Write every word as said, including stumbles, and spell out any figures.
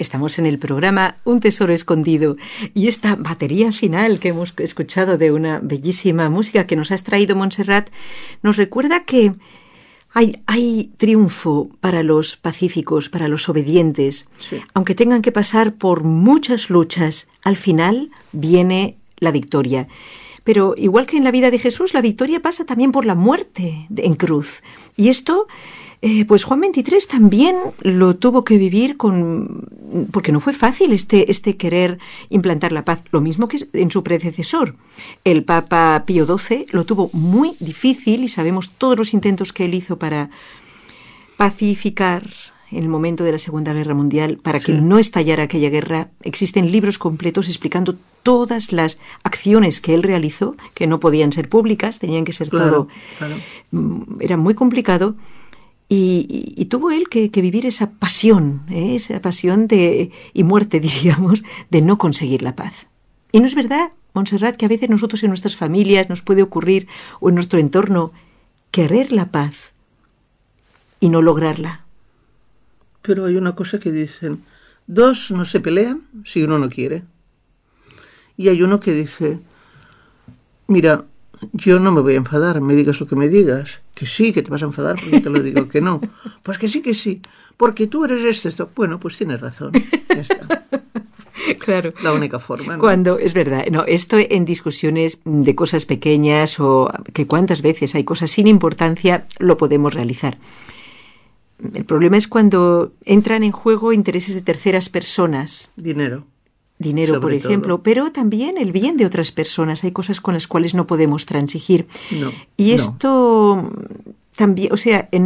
Estamos en el programa Un Tesoro Escondido y esta batería final que hemos escuchado de una bellísima música que nos has traído, Montserrat, nos recuerda que hay, hay triunfo para los pacíficos, para los obedientes. Sí. Aunque tengan que pasar por muchas luchas, al final viene la victoria. Pero igual que en la vida de Jesús, la victoria pasa también por la muerte en cruz. Y esto, eh, pues Juan veintitrés también lo tuvo que vivir con, porque no fue fácil este, este querer implantar la paz. Lo mismo que en su predecesor. El Papa Pío doce lo tuvo muy difícil y sabemos todos los intentos que él hizo para pacificar en el momento de la Segunda Guerra Mundial, para que sí. no estallara aquella guerra. Existen libros completos explicando todas las acciones que él realizó, que no podían ser públicas, tenían que ser claro, todo... Claro. Era muy complicado. Y, y, y tuvo él que, que vivir esa pasión, ¿eh? esa pasión de, y muerte, diríamos, de no conseguir la paz. Y no es verdad, Montserrat, que a veces nosotros en nuestras familias nos puede ocurrir, o en nuestro entorno, querer la paz y no lograrla. Pero hay una cosa que dicen, dos no se pelean si uno no quiere. Y hay uno que dice, mira, yo no me voy a enfadar, me digas lo que me digas, que sí, que te vas a enfadar porque te lo digo, que no. Pues que sí, que sí, porque tú eres esto, esto. Bueno, pues tienes razón, ya está. Claro. La única forma, ¿no? Cuando, es verdad, no, esto en discusiones de cosas pequeñas o que cuántas veces hay cosas sin importancia, lo podemos realizar. El problema es cuando entran en juego intereses de terceras personas. Dinero. Dinero, por ejemplo, todo. Pero también el bien de otras personas. Hay cosas con las cuales no podemos transigir. No, y no. esto también, o sea, en